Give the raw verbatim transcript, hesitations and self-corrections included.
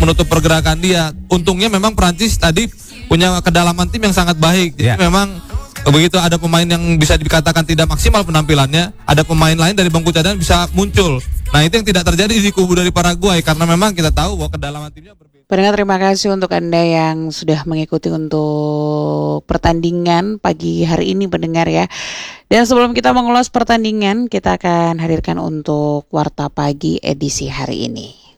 menutup pergerakan dia. Untungnya memang Prancis tadi punya kedalaman tim yang sangat baik. Jadi yeah. memang begitu ada pemain yang bisa dikatakan tidak maksimal penampilannya, ada pemain lain dari bangku cadangan bisa muncul. Nah, itu yang tidak terjadi di kubu dari Paraguay karena memang kita tahu bahwa kedalaman timnya berbeda. Pendengar, terima kasih untuk Anda yang sudah mengikuti untuk pertandingan pagi hari ini, pendengar ya. Dan sebelum kita mengulas pertandingan, kita akan hadirkan untuk Warta Pagi edisi hari ini.